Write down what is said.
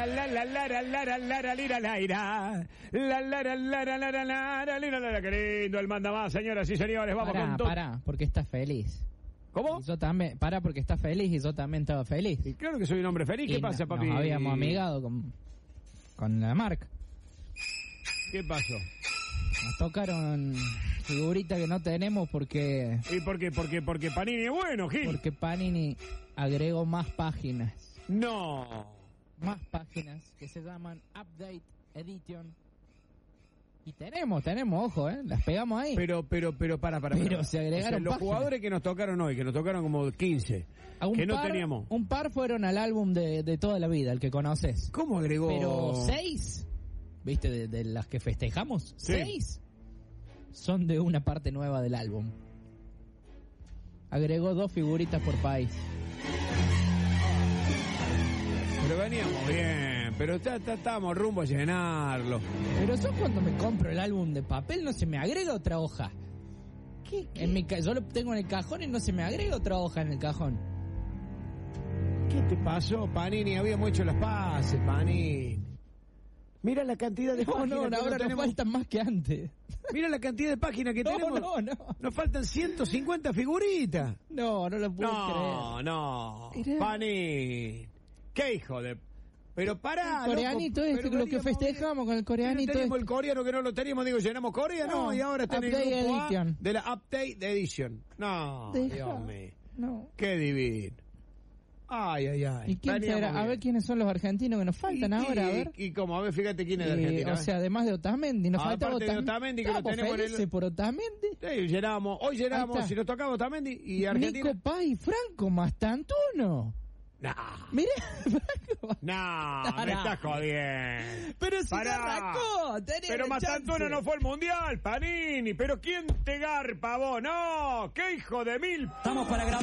la la la la la la la la la lira laira. La la la la la la la la lira la. Qué lindo el manda más, señoras y señores. Vamos con todo. Pará, porque está feliz. ¿Cómo? Y yo también, porque está feliz y yo también estaba feliz. Y claro que soy un hombre feliz. ¿Qué pasa, papi? Nos habíamos amigado con la marca. ¿Qué pasó? Nos tocaron figuritas que no tenemos porque... ¿Y por qué? Porque Panini es bueno, Gil. Porque Panini agregó más páginas. No. Más páginas que se llaman Update Edition. Y tenemos, ojo, las pegamos ahí. Pero, para. Pero se agregaron los páginas. jugadores que nos tocaron hoy, que nos tocaron como 15, que no teníamos. Un par fueron al álbum de toda la vida, el que conoces. ¿Cómo agregó? Pero 6, ¿viste? De las que festejamos, sí. 6 son de una parte nueva del álbum. Agregó 2 figuritas por país. Pero veníamos bien, pero estábamos rumbo a llenarlo. Pero yo cuando me compro el álbum de papel no se me agrega otra hoja. ¿Qué? Yo lo tengo en el cajón y no se me agrega otra hoja en el cajón. ¿Qué te pasó, Panini? Habíamos hecho las paces, Panini. Mira la cantidad de páginas que ahora nos faltan más que antes. Mira la cantidad de páginas que tenemos. No. Nos faltan 150 figuritas. No lo puedo creer. No. Mirá. Panini. ¿Qué hijo de...? Pero pará, el coreanito loco, es lo que festejamos con el coreanito. Teníamos el coreano que no lo teníamos, digo, llenamos Corea, no, y ahora está en el grupo Edition. A de la Update Edition. No, Dios mío. No. Qué divino. Ay. ¿Y quién será? A ver quiénes son los argentinos que nos faltan ahora, a ver. Y como, a ver, fíjate quién es de Argentina. O sea, además de Otamendi, nos falta aparte de Otamendi, que lo tenemos en el... por Otamendi. Sí, hoy llenamos, si nos tocaba Otamendi y Argentina. Nico Paz y Franco Mastantuono. Nah. Mirá, me estás jodiendo. Pero si arrancó. Pero Mastantuono no fue al Mundial, Panini. Pero ¿quién te garpa vos? No, qué hijo de mil. Estamos para grabar.